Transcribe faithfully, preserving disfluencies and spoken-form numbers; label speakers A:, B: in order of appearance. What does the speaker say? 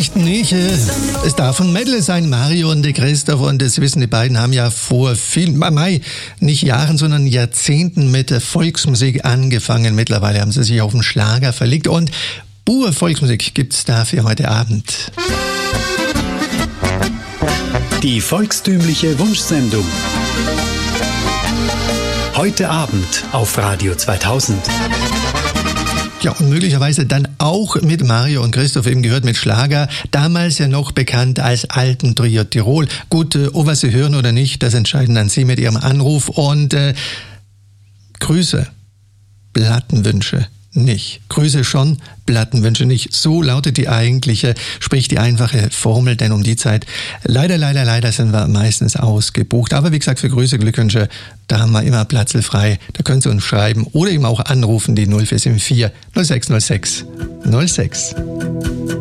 A: möchten nicht. Es darf ein Medley sein, Mario und der Christoph. Und das wissen die beiden, haben ja vor vielen, Mai, nicht Jahren, sondern Jahrzehnten mit der Volksmusik angefangen. Mittlerweile haben sie sich auf den Schlager verlegt. Und Ur-Volksmusik gibt's da für heute Abend.
B: Die volkstümliche Wunschsendung. Heute Abend auf Radio zweitausend.
A: Ja, und möglicherweise dann auch mit Mario und Christoph, eben gehört mit Schlager, damals ja noch bekannt als Alpentrio Tirol. Gut, äh, oh, was Sie hören oder nicht, das entscheiden dann Sie mit Ihrem Anruf. Und äh, Grüße, Plattenwünsche nicht. Grüße schon, Plattenwünsche nicht. So lautet die eigentliche, sprich die einfache Formel, denn um die Zeit, leider, leider, leider sind wir meistens ausgebucht. Aber wie gesagt, für Grüße, Glückwünsche, da haben wir immer Platz frei. Da können Sie uns schreiben oder eben auch anrufen, die null vier sieben vier null sechs null sechs null sechs.